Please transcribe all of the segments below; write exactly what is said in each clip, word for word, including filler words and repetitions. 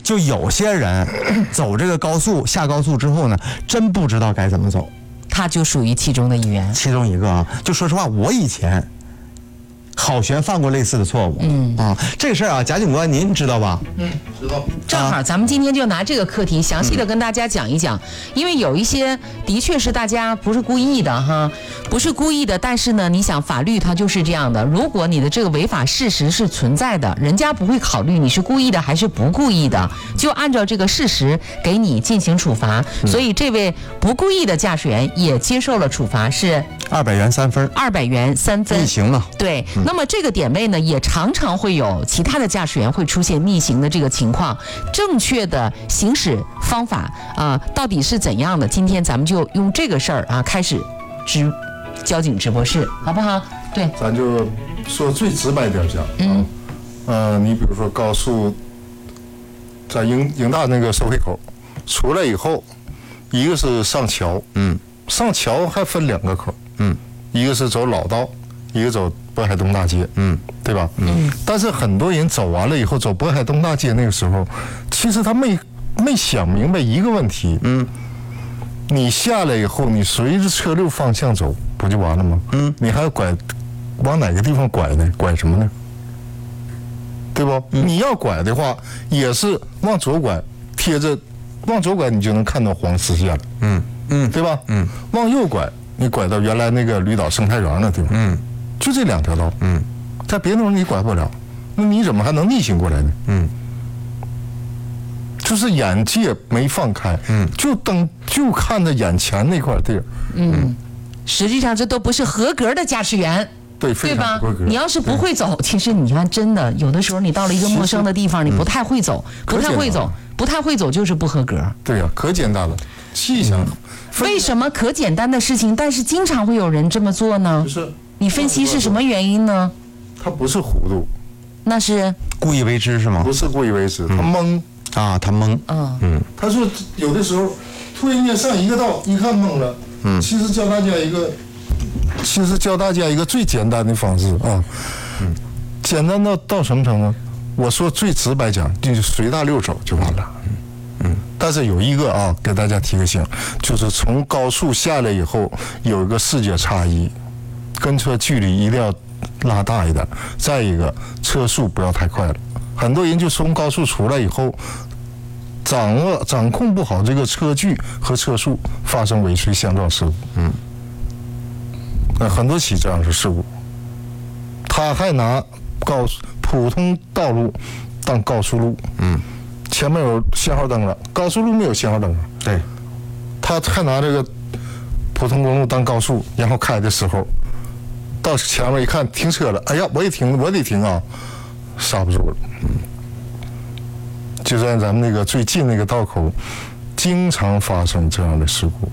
就有些人走这个高速下高速之后呢，真不知道该怎么走。 他就属于其中的一员。 其中一个啊，就说实话，我以前好悬犯过类似的错误。嗯啊，这个事儿啊，贾警官您知道吧？ 嗯，知道。 正好咱们今天就拿这个课题详细的跟大家讲一讲，嗯、因为有一些的确是大家不是故意的哈，不是故意的，但是呢，你想法律它就是这样的，如果你的这个违法事实是存在的，人家不会考虑你是故意的还是不故意的，就按照这个事实给你进行处罚。嗯、所以这位不故意的驾驶员也接受了处罚，是二百元三分， 二百元三分， 逆行嘛？ 对。嗯、那么这个点位呢，也常常会有其他的驾驶员会出现逆行的这个情况。正确的行驶方法啊、呃，到底是怎样的？今天咱们就用这个事儿啊，开始直交警直播室，好不好？对， 咱就说最直白点讲， 嗯， 呃，你比如说高速在营营大那个收费口出来以后，一个是上桥， 嗯， 上桥还分两个口， 嗯， 一个是走老道，一个走渤海东大街， 嗯， 对吧？ 嗯， 但是很多人走完了以后，走渤海东大街那个时候，其实他没没想明白一个问题， 嗯， 你下来以后，你随着车流方向走，不就完了吗？ 嗯， 你还要拐，往哪个地方拐呢？拐什么呢？对不？嗯、你要拐的话，也是往左拐，贴着往左拐，你就能看到黄实线了， 嗯嗯， 对吧？ 嗯， 往右拐，你拐到原来那个绿岛生态园那地方， 嗯， 就这两条道， 嗯， 在别的地方你拐不了，那你怎么还能逆行过来呢？ 嗯， 就是眼界没放开， 嗯， 就等就看着眼前那块地儿， 嗯，实际上这都不是合格的驾驶员。 对，非对吧常不合格。 你要是不会走，其实你看，真的有的时候你到了一个陌生的地方，你不太会走，不太会走，不太会走就是不合格。 对呀、啊，可简单了。细想，嗯、 为什么可简单的事情，但是经常会有人这么做呢？ 就是你分析是什么原因呢？ 他不是糊涂， 那是故意为之是吗？ 不是故意为之，他懵啊，他懵。 嗯嗯，他说有的时候突然间上一个道，一看懵了。 嗯， 其实教大家一个。其实教大家一个最简单的方式啊，嗯，简单到到什么程度？我说最直白讲，就是随大溜走就完了，嗯嗯。但是有一个啊，给大家提个醒，就是从高速下来以后有一个视觉差异，跟车距离一定要拉大一点。再一个，车速不要太快了。很多人就从高速出来以后，掌握掌控不好这个车距和车速，发生尾随相撞事故，嗯。那很多起这样的事故，他还拿高普通道路当高速路， 嗯， 前面有信号灯了，高速路没有信号灯了， 对， 他还拿这个普通公路当高速，然后开的时候，到前面一看停车了，哎呀，我也停，我得停啊，刹不住了，嗯，就在咱们那个最近那个道口，经常发生这样的事故。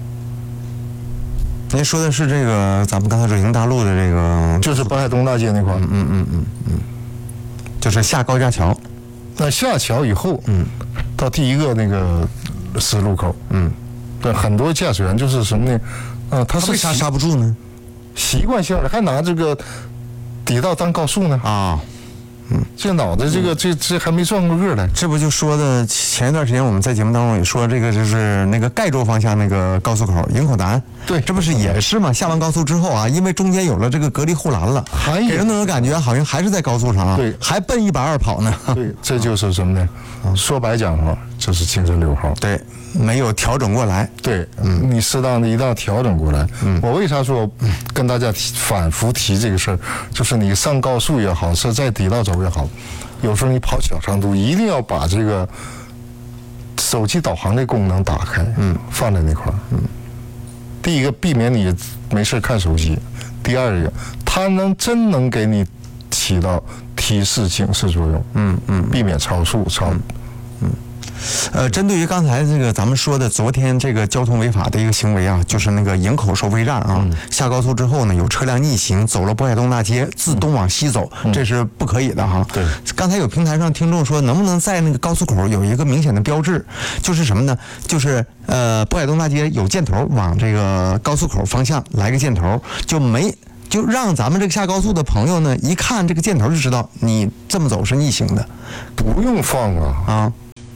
您说的是这个，咱们刚才说营大路的这个， 就是渤海东大街那块儿， 嗯嗯嗯嗯嗯，就是下高架桥。 那下桥以后，嗯，到第一个那个十字路口， 嗯， 对，很多驾驶员就是什么呢？啊，他是为啥刹不住呢？ 习惯性的，还拿这个底道当高速呢？ 啊。嗯， 这脑袋这个这这还没转过个来， 这不就说的前一段时间我们在节目当中也说这个就是那个盖州方向那个高速口营口南， 对， 这不是也是吗？下完高速之后啊，因为中间有了这个隔离护栏了， 还给人那种感觉好像还是在高速上啊， 对， 还奔一百二跑呢。 对，这就是什么呢？说白讲话，这是精神六号。 对，没有调整过来。 对，嗯，你适当的一定要调整过来。嗯，我为啥说跟大家提反复提这个事儿，就是你上高速也好，是在底道走也好，有时候你跑小长途，一定要把这个手机导航的功能打开，嗯，放在那块儿，嗯。第一个，避免你没事看手机；第二个，它能真能给你起到提示警示作用， 嗯嗯， 避免超速超。嗯嗯，呃，针对于刚才这个咱们说的昨天这个交通违法的一个行为啊，就是那个营口收费站啊，嗯、下高速之后呢，有车辆逆行走了渤海东大街，自东往西走，嗯、这是不可以的哈。 对， 刚才有平台上听众说，能不能在那个高速口有一个明显的标志，就是什么呢？就是呃，渤海东大街有箭头往这个高速口方向来个箭头，就没。就让咱们这个下高速的朋友呢，一看这个箭头就知道你这么走是逆行的， 不用放啊啊！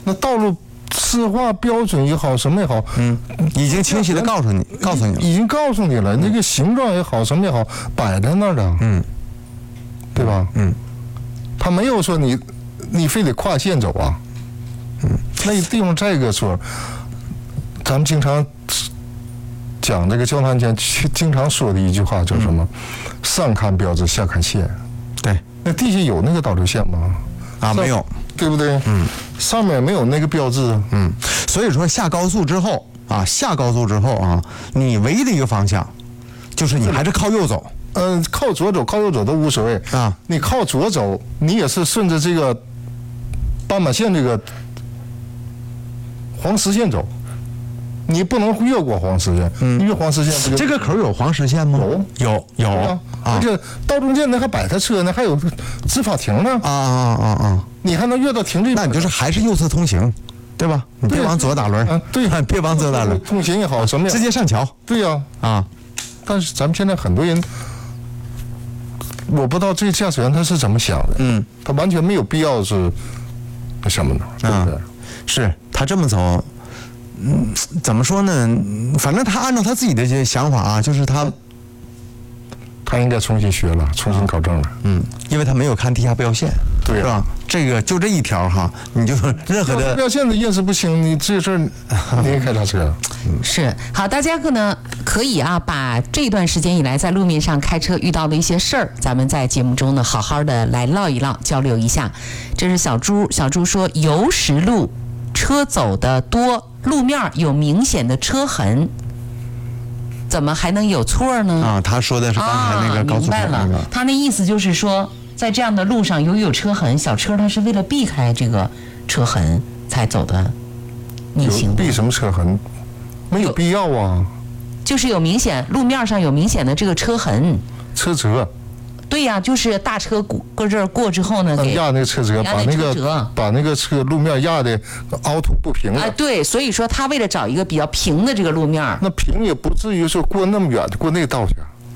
那道路赤化标准也好，什么也好， 嗯，已经清晰的告诉你，告诉你了， 已经告诉你了，那个形状也好，什么也好，摆在那儿的， 嗯， 对吧？ 嗯， 他没有说你你非得跨线走啊，嗯，那地方再一个说，咱们经常讲这个交通安全，经常说的一句话叫什么？嗯、上看标志，下看线。 对， 那地下有那个导流线吗？ 啊，没有， 对不对？嗯，上面没有那个标志。 嗯，所以说下高速之后啊，下高速之后啊，你唯一的一个方向就是你还是靠右走。 嗯、呃，靠左走，靠右走都无所谓啊。 你靠左走，你也是顺着这个斑马线这个黄实线走，你不能越过黄实线。嗯，越黄实线这个这个口有黄实线吗？ 有有有啊， 而且道中间那还摆他车呢，还有执法亭呢。 啊啊啊啊！ 你还能越到停这边？ 那你就是还是右侧通行，对吧？你别往左打轮。 啊，对， 别往左打轮。 通行也好，什么也好直接上桥。 对呀。 啊， 但是咱们现在很多人。我不知道这个驾驶员他是怎么想的，嗯，他完全没有必要是那什么的，对不对？ 啊、是他这么走，嗯，怎么说呢？反正他按照他自己的这些想法啊，就是他， 他应该重新学了，重新考证了， 嗯，因为他没有看地下标线， 对、啊， 是吧？这个就这一条哈，你就任何的标线的认识不清，你这事儿你也开啥车？ 嗯、是好，大家可能可以啊，把这段时间以来在路面上开车遇到的一些事儿，咱们在节目中呢好好的来唠一唠，交流一下。这是小朱，小朱说油石路车走的多，路面有明显的车痕。怎么还能有错呢？ 啊，他说的是刚才那个高速口那个、 啊、明白了，他那意思就是说，在这样的路上有有车痕，小车它是为了避开这个车痕才走的逆行的。 避什么车痕？没有必要啊。 就是有明显路面上有明显的这个车痕。 车辙。 对呀、啊，就是大车过这儿过之后呢，给压那个车辙，把那个把那个车路面压的凹凸不平了。 哎，对，所以说他为了找一个比较平的这个路面， 那平也不至于说过那么远，过那个道去。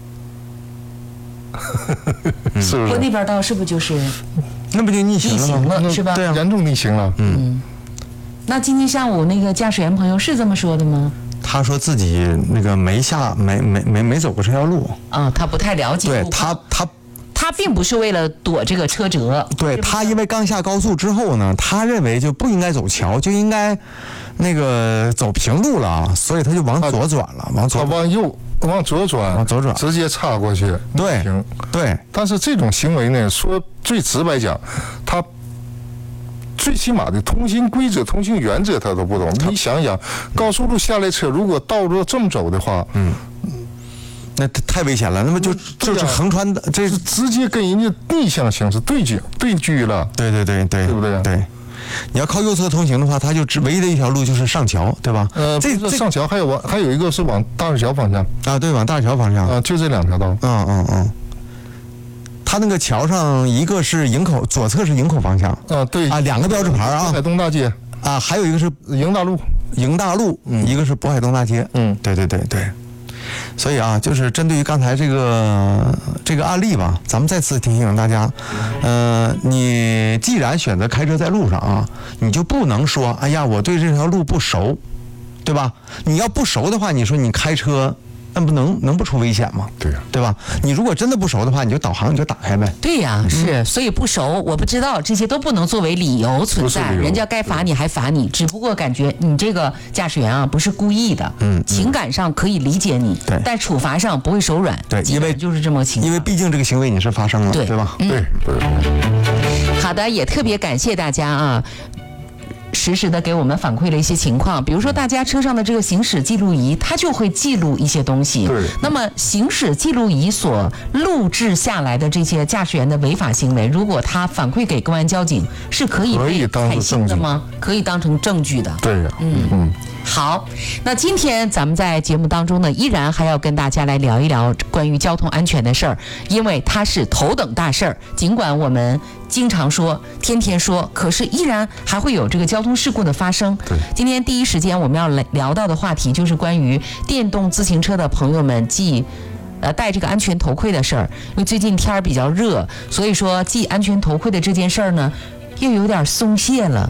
是不是？ 过那边道是不是就是？ 那不就逆行了吗？ 了是吧？ 对啊，严重逆行了。 嗯。嗯那今天下午那个驾驶员朋友是这么说的吗？ 他说自己那个没下没没没没走过这条路啊、哦，他不太了解。 对他他他并不是为了躲这个车辙。 对他因为刚下高速之后呢，他认为就不应该走桥，就应该那个走平路了，所以他就往左转了，往左他往右往左转， 往左转， 直接插过去。 对对。 但是这种行为呢，说最直白讲，他。最起码的通行规则、通行原则他都不懂。你想想，高速路下来车，如果道路这么走的话，嗯， 那太危险了。那么就就是横穿的，这是直接跟人家逆向行驶对距对距了。 对对对对， 对不对？ 对，你要靠右侧通行的话，它就只唯一的一条路就是上桥，对吧？ 呃，这个上桥还有往还有一个是往大石桥方向啊，对，往大石桥方向啊，就这两条道。 嗯嗯嗯。它那个桥上，一个是营口，左侧是营口方向啊，对啊，两个标志牌啊， 渤海东大街啊，还有一个是营大路， 营大路，嗯，一个是渤海东大街， 嗯， 对对对对，所以啊，就是针对于刚才这个这个案例吧，咱们再次提醒大家，呃，你既然选择开车在路上啊，你就不能说，哎呀，我对这条路不熟，对吧？你要不熟的话，你说你开车。那不能能不出危险吗？ 对呀、啊， 对吧？你如果真的不熟的话，你就导航你就打开呗。 对呀、啊，是，嗯、所以不熟，我不知道，这些都不能作为理由存在。人家该罚你还罚你，只不过感觉你这个驾驶员啊不是故意的，嗯，嗯情感上可以理解你， 对， 但处罚上不会手软， 对，因为就是这么情况。 因为毕竟这个行为你是发生了， 对， 对吧？ 嗯、 对对。 好的，也特别感谢大家啊。实时的给我们反馈了一些情况，比如说大家车上的这个行驶记录仪，它就会记录一些东西。 对。 那么行驶记录仪所录制下来的这些驾驶员的违法行为，如果他反馈给公安交警，是可以被采信的吗？可以当成证据的。 对呀、啊。 嗯嗯。好，那今天咱们在节目当中呢，依然还要跟大家来聊一聊关于交通安全的事儿，因为它是头等大事儿。尽管我们经常说、天天说，可是依然还会有这个交通事故的发生。 对， 今天第一时间我们要来聊到的话题就是关于电动自行车的朋友们系呃戴这个安全头盔的事儿。因为最近天儿比较热，所以说系安全头盔的这件事儿呢，又有点松懈了。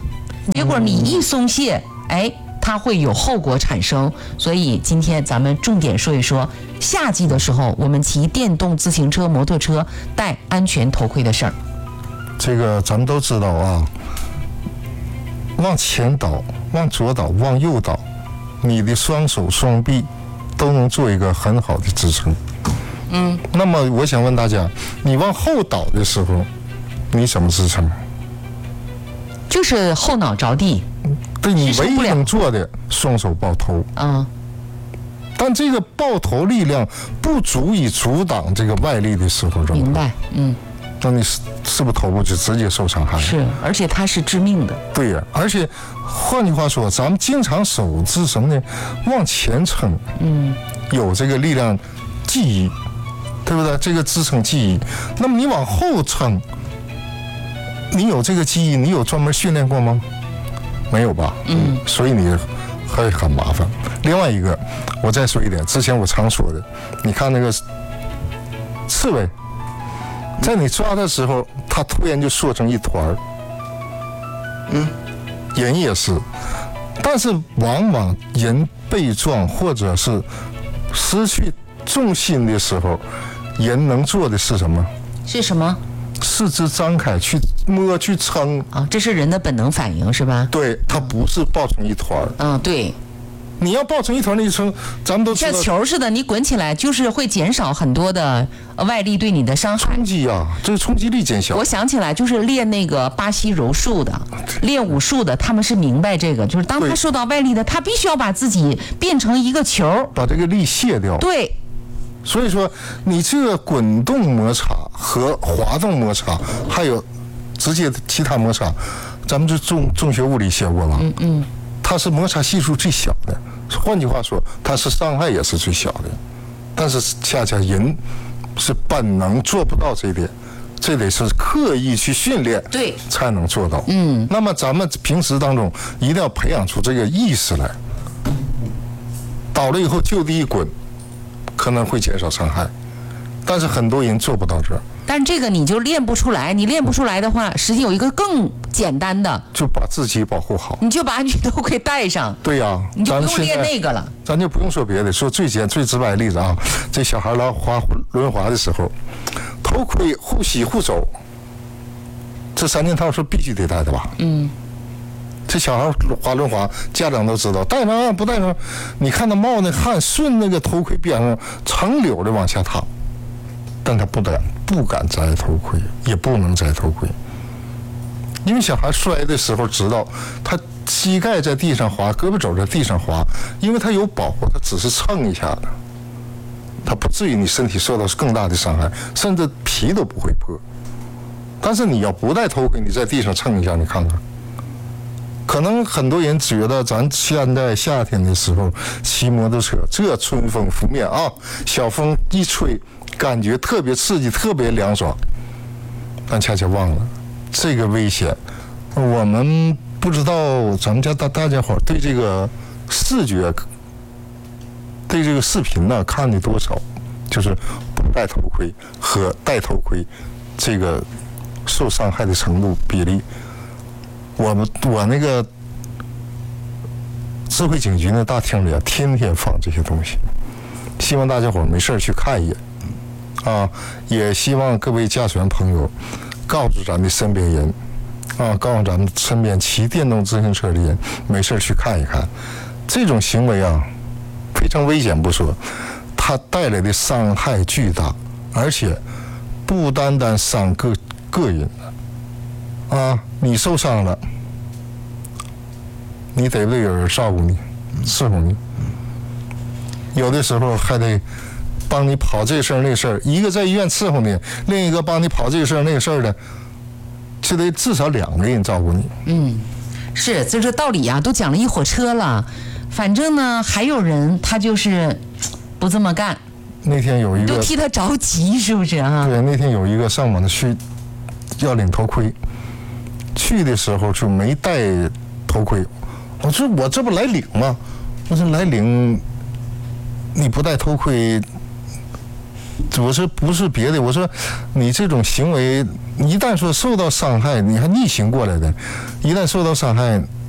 结果你一松懈，哎，它会有后果产生。所以今天咱们重点说一说夏季的时候，我们骑电动自行车、摩托车戴安全头盔的事儿。 这个咱们都知道啊，往前倒、往左倒、往右倒，你的双手双臂都能做一个很好的支撑。嗯，那么我想问大家，你往后倒的时候，你怎么支撑？ 就是后脑着地。 对，你唯一能做的双手抱头。 嗯， 但这个抱头力量不足以阻挡这个外力的时候， 明白？嗯， 那你是是不是头部就直接受伤害？ 是，而且它是致命的。 对呀，而且换句话说，咱们经常手是什么呢？往前撑，嗯，有这个力量记忆，对不对？这个支撑记忆。那么你往后撑，你有这个记忆，你有专门训练过吗？没有吧？嗯，所以你会很麻烦。另外一个，我再说一点，之前我常说的，你看那个刺猬，在你抓的时候，它突然就缩成一团儿。嗯，人也是，但是往往人被撞或者是失去重心的时候，人能做的是什么？ 是什么？ 四肢张开去摸去撑啊，这是人的本能反应是吧？ 对，它不是抱成一团。 嗯，对。 你要抱成一团那一撑，咱们都知道像球似的，你滚起来就是会减少很多的外力对你的伤害。 冲击啊，这个冲击力减小。 我想起来，就是练那个巴西柔术的、练武术的，他们是明白这个，就是当他受到外力的，他必须要把自己变成一个球， 把这个力卸掉。 对。 所以说，你这个滚动摩擦和滑动摩擦，还有直接的其他摩擦，咱们就中中学物理学过了。嗯嗯，它是摩擦系数最小的。换句话说，它是伤害也是最小的。但是恰恰人是本能做不到这一点，这得是刻意去训练， 对， 才能做到。嗯，那么咱们平时当中一定要培养出这个意识来，倒了以后就地一滚。可能会减少伤害，但是很多人做不到这儿。 但是这个你就练不出来，你练不出来的话，实际有一个更简单的， 就把自己保护好， 你就把安全头盔戴上。 对呀、啊， 你就不用练那个了。 咱就不用说别的，说最简最直白的例子啊，这小孩来滑轮滑的时候，头盔、护膝、护肘，这三件套是必须得戴的吧？嗯。这小孩滑轮滑，家长都知道，戴上啊不戴上，你看他冒那汗顺那个头盔边上成绺的往下淌，但他不敢不敢摘头盔，也不能摘头盔，因为小孩摔的时候知道，他膝盖在地上滑，胳膊肘在地上滑，因为他有保护，他只是蹭一下的，他不至于你身体受到更大的伤害，甚至皮都不会破。但是你要不戴头盔，你在地上蹭一下，你看看。可能很多人觉得咱现在夏天的时候骑摩托车，这春风拂面啊，小风一吹，感觉特别刺激，特别凉爽。但恰恰忘了这个危险，我们不知道咱们家大大家伙对这个视觉、对这个视频呢看的多少，就是不戴头盔和戴头盔这个受伤害的程度比例。我们我那个智慧警局那大厅里啊，天天放这些东西，希望大家伙没事去看一眼，啊，也希望各位驾驶员朋友告诉咱的身边人，啊，告诉咱们身边骑电动自行车的人，没事去看一看，这种行为啊，非常危险不说，它带来的伤害巨大，而且不单单伤个个人。啊，你受伤了，你得不得有人照顾你、伺候你？有的时候还得帮你跑这事儿那事儿，一个在医院伺候你，另一个帮你跑这事儿那事儿的，就得至少两个人照顾你。 嗯，是，就这道理啊，都讲了一火车了。反正呢，还有人他就是不这么干。 那天有一个， 都替他着急，是不是啊？ 对，那天有一个上网的去要领头盔。去的时候就没戴头盔，我说我这不来领吗？我说来领，你不戴头盔， 我说不是别的，我说你这种行为一旦说受到伤害，你还逆行过来的，一旦受到伤害，